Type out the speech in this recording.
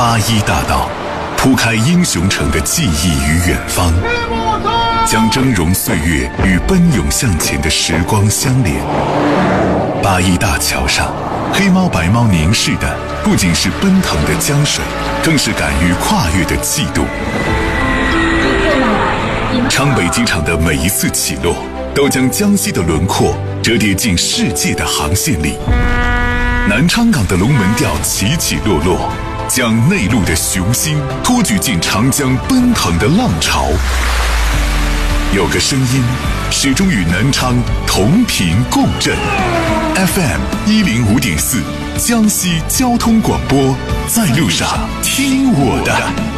81大道，铺开英雄城的记忆与远方，将峥嵘岁月与奔涌向前的时光相连。81大桥上，黑猫白猫凝视的不仅是奔腾的江水，更是敢于跨越的气度。昌北机场的每一次起落，都将江西的轮廓折叠进世界的航线里。南昌港的龙门吊起起落落，将内陆的雄心托举进长江奔腾的浪潮。有个声音始终与南昌同频共振， FM105.4 江西交通广播，在路上听我的。